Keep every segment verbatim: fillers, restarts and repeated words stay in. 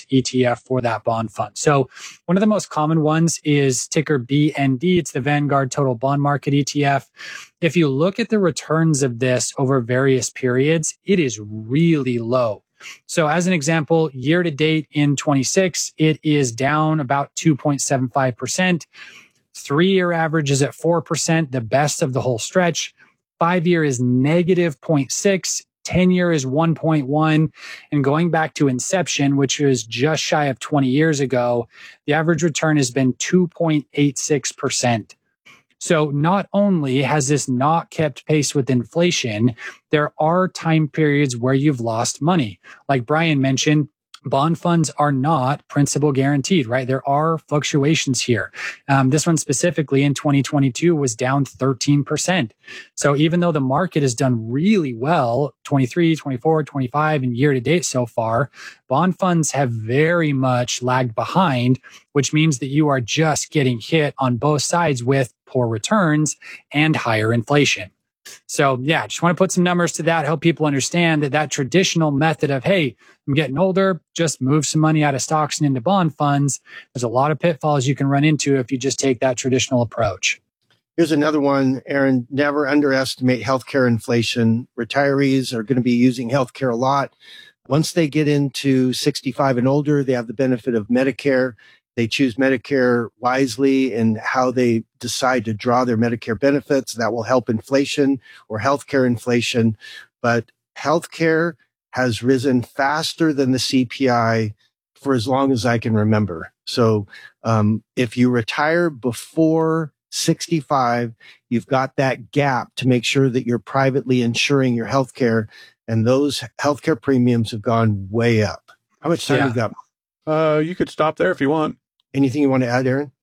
E T F for that bond fund. So one of the most common ones is ticker B N D. It's the Vanguard Total Bond Market E T F. If you look at the returns of this over various periods, it is really low. So as an example, year to date in twenty-six, it is down about two point seven five percent. Three-year average is at four percent, the best of the whole stretch. Five-year is negative zero point six. ten-year is one point one. And going back to inception, which was just shy of twenty years ago, the average return has been two point eight six percent. So not only has this not kept pace with inflation, there are time periods where you've lost money. Like Brian mentioned, bond funds are not principal guaranteed, right? There are fluctuations here. Um, this one specifically in twenty twenty-two was down thirteen percent. So even though the market has done really well, twenty-three, twenty-four, twenty-five, and year to date so far, bond funds have very much lagged behind, which means that you are just getting hit on both sides with poor returns and higher inflation. So yeah, just want to put some numbers to that, help people understand that that traditional method of, hey, I'm getting older, just move some money out of stocks and into bond funds. There's a lot of pitfalls you can run into if you just take that traditional approach. Here's another one, Aaron. Never underestimate healthcare inflation. Retirees are going to be using healthcare a lot. Once they get into sixty-five and older, they have the benefit of Medicare. They choose Medicare wisely in how they decide to draw their Medicare benefits. That will help inflation or healthcare inflation. But healthcare has risen faster than the C P I for as long as I can remember. So um, if you retire before sixty-five, you've got that gap to make sure that you're privately insuring your healthcare. And those healthcare premiums have gone way up. How much time Yeah. have you got? Uh, you could stop there if you want. Anything you want to add, Aaron?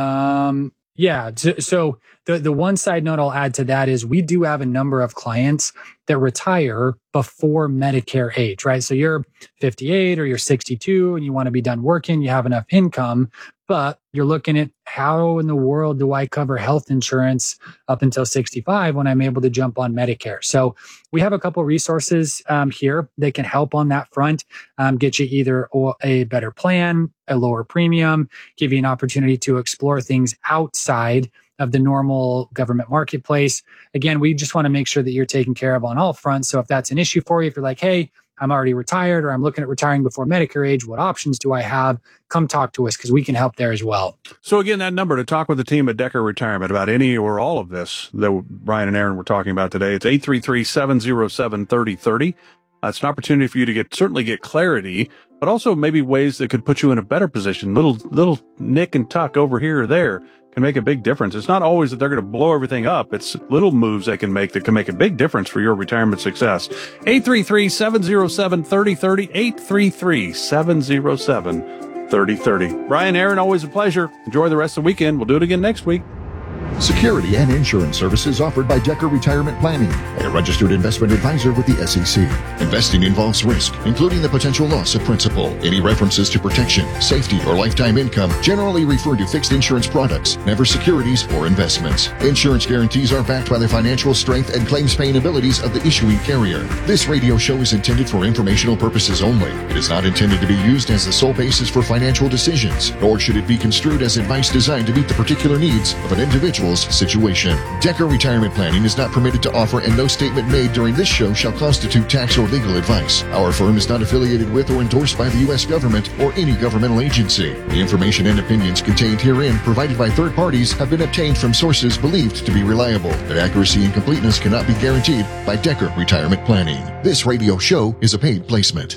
Um, yeah. So, so the, the one side note I'll add to that is we do have a number of clients that retire before Medicare age, right? So you're fifty-eight or you're sixty-two and you want to be done working, you have enough income, but you're looking at how in the world do I cover health insurance up until sixty-five when I'm able to jump on Medicare? So we have a couple resources um, here that can help on that front, um, get you either a better plan, a lower premium, give you an opportunity to explore things outside of the normal government marketplace. Again, we just want to make sure that you're taken care of on all fronts. So if that's an issue for you, if you're like, hey, I'm already retired or I'm looking at retiring before Medicare age, what options do I have? Come talk to us because we can help there as well. So again, that number to talk with the team at Decker Retirement about any or all of this that Brian and Aaron were talking about today, it's eight three three, seven oh seven, three oh three oh. Uh, it's an opportunity for you to get certainly get clarity, but also maybe ways that could put you in a better position. Little little nick and tuck over here or there can make a big difference. It's not always that they're going to blow everything up. It's little moves they can make that can make a big difference for your retirement success. eight three three, seven oh seven, three oh three oh, eight three three, seven oh seven, three oh three oh. Brian, Aaron, always a pleasure. Enjoy the rest of the weekend. We'll do it again next week. Security and insurance services offered by Decker Retirement Planning, a registered investment advisor with the S E C. Investing involves risk, including the potential loss of principal. Any references to protection, safety, or lifetime income generally refer to fixed insurance products, never securities or investments. Insurance guarantees are backed by the financial strength and claims paying abilities of the issuing carrier. This radio show is intended for informational purposes only. It is not intended to be used as the sole basis for financial decisions, nor should it be construed as advice designed to meet the particular needs of an individual situation. Decker Retirement Planning is not permitted to offer, and no statement made during this show shall constitute tax or legal advice. Our firm is not affiliated with or endorsed by the U S government or any governmental agency. The information and opinions contained herein provided by third parties have been obtained from sources believed to be reliable, but accuracy and completeness cannot be guaranteed by Decker Retirement Planning. This radio show is a paid placement.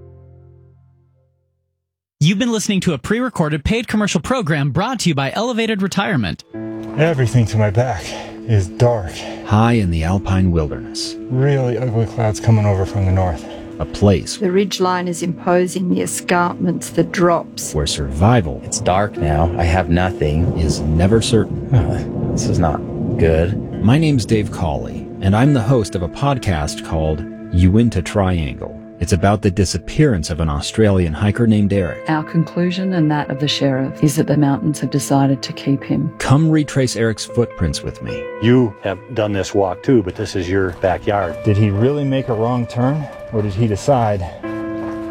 You've been listening to a pre-recorded paid commercial program brought to you by Elevated Retirement. Everything to my back is dark. High in the alpine wilderness. Really ugly clouds coming over from the north. A place. The ridgeline is imposing the escarpments, the drops. Where survival. It's dark now. I have nothing. Is never certain. Uh, this is not good. My name's Dave Cawley, and I'm the host of a podcast called Uinta Triangle. It's about the disappearance of an Australian hiker named Eric. Our conclusion and that of the sheriff is that the mountains have decided to keep him. Come retrace Eric's footprints with me. You have done this walk too, but this is your backyard. Did he really make a wrong turn, or did he decide,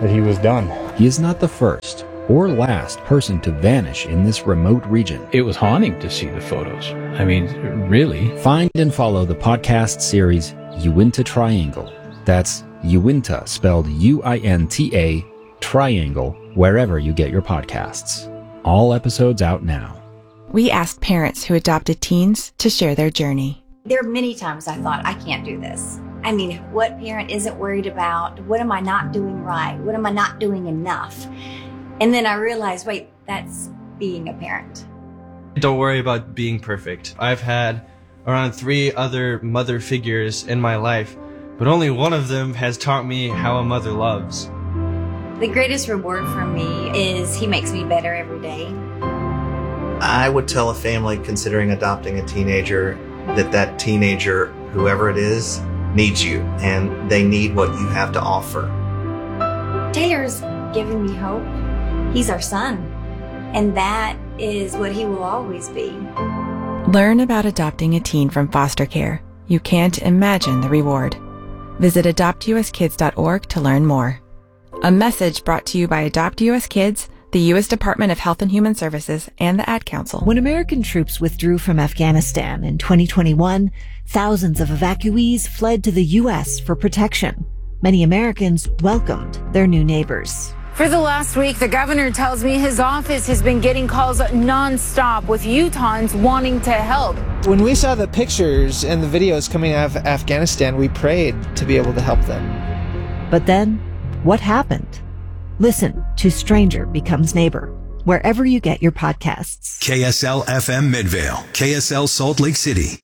that he was done. He is not the first or last person to vanish in this remote region. It was haunting to see the photos. I mean, really. Find and follow the podcast series Uinta Triangle. That's Uinta, spelled U I N T A, Triangle, wherever you get your podcasts. All episodes out now. We asked parents who adopted teens to share their journey. There are many times I thought, I can't do this. I mean, what parent isn't worried about? What am I not doing right? What am I not doing enough? And then I realized, wait, that's being a parent. Don't worry about being perfect. I've had around three other mother figures in my life, but only one of them has taught me how a mother loves. The greatest reward for me is he makes me better every day. I would tell a family considering adopting a teenager that that teenager, whoever it is, needs you, and they need what you have to offer. Taylor's giving me hope. He's our son, and that is what he will always be. Learn about adopting a teen from foster care. You can't imagine the reward. Visit adopt u s kids dot org to learn more. A message brought to you by Adopt U S Kids, the U S Department of Health and Human Services, and the Ad Council. When American troops withdrew from Afghanistan in twenty twenty-one, thousands of evacuees fled to the U S for protection. Many Americans welcomed their new neighbors. For the last week, the governor tells me his office has been getting calls nonstop with Utahns wanting to help. When we saw the pictures and the videos coming out of Afghanistan, we prayed to be able to help them. But then, what happened? Listen to Stranger Becomes Neighbor, wherever you get your podcasts. K S L F M Midvale, K S L Salt Lake City.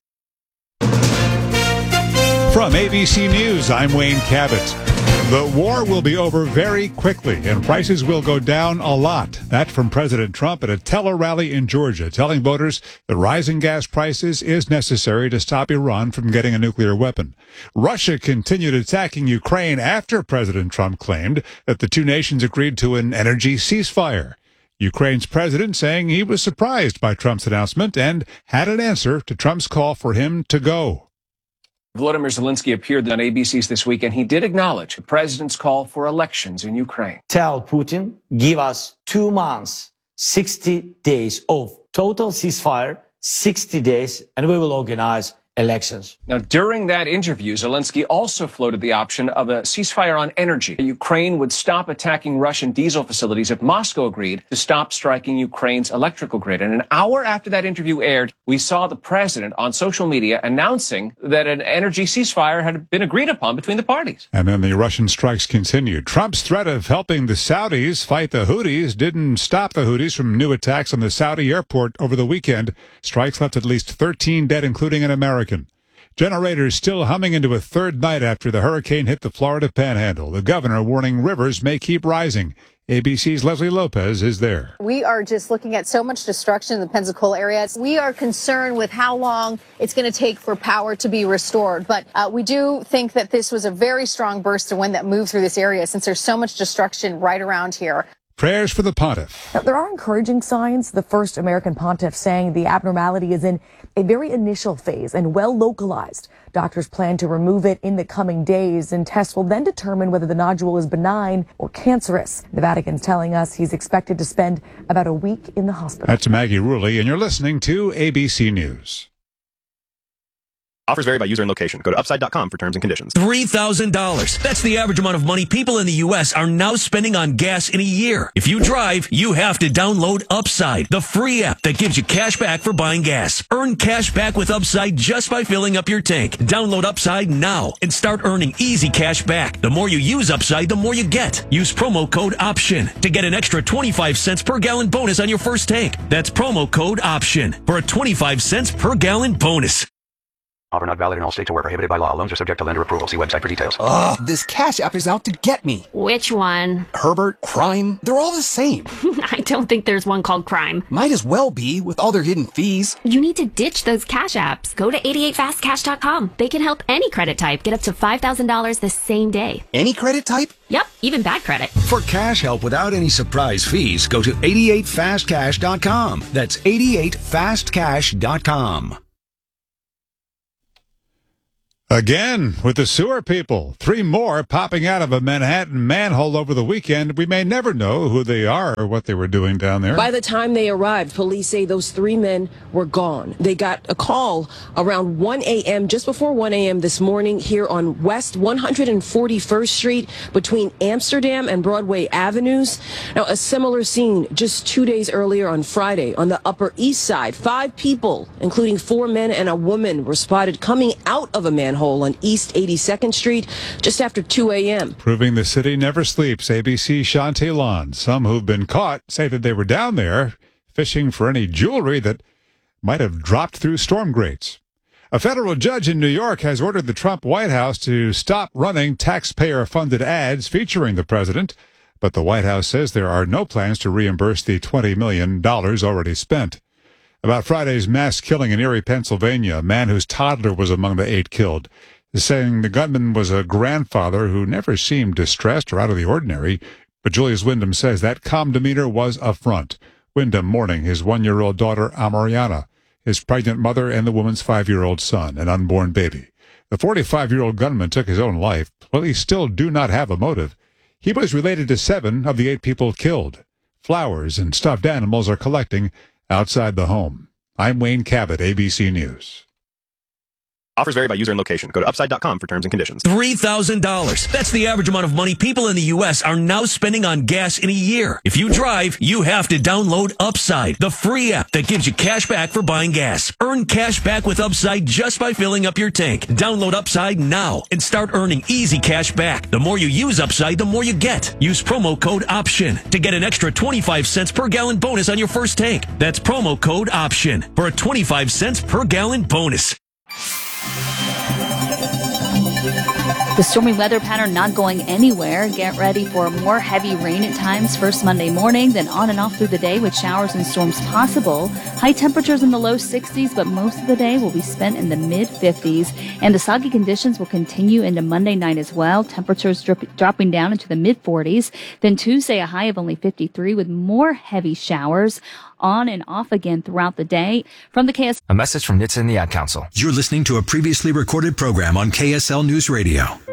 From A B C News, I'm Wayne Cabot. The war will be over very quickly, and prices will go down a lot. That from President Trump at a tele rally in Georgia, telling voters the rising gas prices is necessary to stop Iran from getting a nuclear weapon. Russia continued attacking Ukraine after President Trump claimed that the two nations agreed to an energy ceasefire. Ukraine's president saying he was surprised by Trump's announcement and had an answer to Trump's call for him to go. Volodymyr Zelensky appeared on A B C's This Week, and he did acknowledge the president's call for elections in Ukraine. Tell Putin, give us two months, sixty days of total ceasefire, sixty days, and we will organize elections. Now, during that interview, Zelensky also floated the option of a ceasefire on energy. Ukraine would stop attacking Russian diesel facilities if Moscow agreed to stop striking Ukraine's electrical grid. And an hour after that interview aired, we saw the president on social media announcing that an energy ceasefire had been agreed upon between the parties. And then the Russian strikes continued. Trump's threat of helping the Saudis fight the Houthis didn't stop the Houthis from new attacks on the Saudi airport over the weekend. Strikes left at least thirteen dead, including an American. Generators still humming into a third night after the hurricane hit the Florida Panhandle. The governor warning rivers may keep rising. A B C's Leslie Lopez is there. We are just looking at so much destruction in the Pensacola area. We are concerned with how long it's going to take for power to be restored. But uh, we do think that this was a very strong burst of wind that moved through this area since there's so much destruction right around here. Prayers for the pontiff. Now, there are encouraging signs. The first American pontiff saying the abnormality is in a very initial phase and well localized. Doctors plan to remove it in the coming days, and tests will then determine whether the nodule is benign or cancerous. The Vatican's telling us he's expected to spend about a week in the hospital. That's Maggie Rulli, and you're listening to A B C News. Offers vary by user and location. Go to upside dot com for terms and conditions. three thousand dollars. That's the average amount of money people in the U S are now spending on gas in a year. If you drive, you have to download Upside, the free app that gives you cash back for buying gas. Earn cash back with Upside just by filling up your tank. Download Upside now and start earning easy cash back. The more you use Upside, the more you get. Use promo code OPTION to get an extra twenty-five cents per gallon bonus on your first tank. That's promo code OPTION for a twenty-five cents per gallon bonus. Offer not valid in all states or where prohibited by law. Loans are subject to lender approval. See website for details. Ugh, this Cash App is out to get me. Which one? Herbert, Crime, they're all the same. I don't think there's one called Crime. Might as well be, with all their hidden fees. You need to ditch those Cash Apps. Go to eighty-eight fast cash dot com. They can help any credit type get up to five thousand dollars the same day. Any credit type? Yep, even bad credit. For cash help without any surprise fees, go to eighty-eight fast cash dot com. That's eighty-eight fast cash dot com. Again, with the sewer people, three more popping out of a Manhattan manhole over the weekend. We may never know who they are or what they were doing down there. By the time they arrived, police say those three men were gone. They got a call around one a.m., just before one a.m. this morning here on West one hundred forty-first Street between Amsterdam and Broadway Avenues. Now, a similar scene just two days earlier on Friday on the Upper East Side. Five people, including four men and a woman, were spotted coming out of a manhole on East eighty-second Street just after two a.m. Proving the city never sleeps, A B C's Shantae Lon. Some who've been caught say that they were down there fishing for any jewelry that might have dropped through storm grates. A federal judge in New York has ordered the Trump White House to stop running taxpayer-funded ads featuring the president, but the White House says there are no plans to reimburse the twenty million dollars already spent. About Friday's mass killing in Erie, Pennsylvania, a man whose toddler was among the eight killed, saying the gunman was a grandfather who never seemed distressed or out of the ordinary, but Julius Wyndham says that calm demeanor was a front. Wyndham mourning his one-year-old daughter, Amariana, his pregnant mother, and the woman's five-year-old son, an unborn baby. The forty-five-year-old gunman took his own life. Police still do not have a motive. He was related to seven of the eight people killed. Flowers and stuffed animals are collecting outside the home. I'm Wayne Cabot, A B C News. Offers vary by user and location. Go to upside dot com for terms and conditions. three thousand dollars. That's the average amount of money people in the U S are now spending on gas in a year. If you drive, you have to download Upside, the free app that gives you cash back for buying gas. Earn cash back with Upside just by filling up your tank. Download Upside now and start earning easy cash back. The more you use Upside, the more you get. Use promo code OPTION to get an extra twenty-five cents per gallon bonus on your first tank. That's promo code OPTION for a twenty-five cents per gallon bonus. The stormy weather pattern not going anywhere. Get ready for more heavy rain at times first Monday morning, then on and off through the day with showers and storms possible. High temperatures in the low sixties, but most of the day will be spent in the mid fifties. And the soggy conditions will continue into Monday night as well. Temperatures drip, dropping down into the mid forties. Then Tuesday, a high of only fifty-three with more heavy showers on and off again throughout the day. From the K S... A message from N H T S A and the Ad Council. You're listening to a previously recorded program on K S L News Radio.